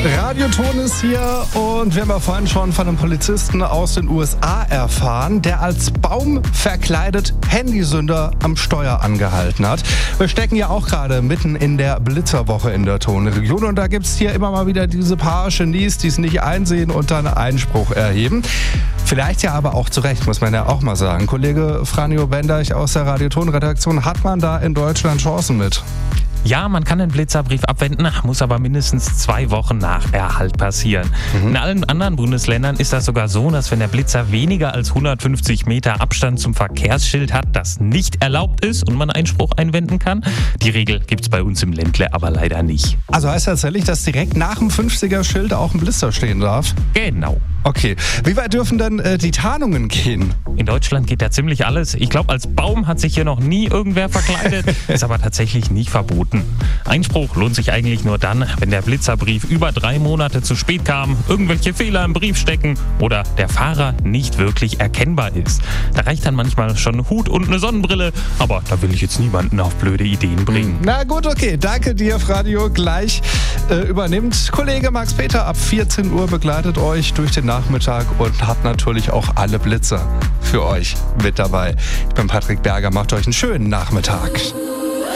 Radioton ist hier und wir haben ja vorhin schon von einem Polizisten aus den USA erfahren, der als Baum verkleidet Handysünder am Steuer angehalten hat. Wir stecken ja auch gerade mitten in der Blitzerwoche in der Tonregion und da gibt es hier immer mal wieder diese paar Genies, die es nicht einsehen und dann Einspruch erheben. Vielleicht ja aber auch zu Recht, muss man ja auch mal sagen. Kollege Franjo Bendeich aus der Radioton-Redaktion, hat man da in Deutschland Chancen mit? Ja, man kann den Blitzerbrief abwenden, muss aber mindestens 2 Wochen nach Erhalt passieren. In allen anderen Bundesländern ist das sogar so, dass wenn der Blitzer weniger als 150 Meter Abstand zum Verkehrsschild hat, das nicht erlaubt ist und man Einspruch einwenden kann. Die Regel gibt's bei uns im Ländle aber leider nicht. Also heißt das tatsächlich, dass direkt nach dem 50er-Schild auch ein Blitzer stehen darf? Genau. Okay. Wie weit dürfen denn die Tarnungen gehen? In Deutschland geht ja ziemlich alles. Ich glaube, als Baum hat sich hier noch nie irgendwer verkleidet, ist aber tatsächlich nicht verboten. Einspruch lohnt sich eigentlich nur dann, wenn der Blitzerbrief über 3 Monate zu spät kam, irgendwelche Fehler im Brief stecken oder der Fahrer nicht wirklich erkennbar ist. Da reicht dann manchmal schon ein Hut und eine Sonnenbrille, aber da will ich jetzt niemanden auf blöde Ideen bringen. Na gut, okay. Danke dir, Radio. Gleich übernimmt Kollege Max Peter ab 14 Uhr, begleitet euch durch den Nachmittag und hat natürlich auch alle Blitzer für euch mit dabei. Ich bin Patrick Berger, macht euch einen schönen Nachmittag.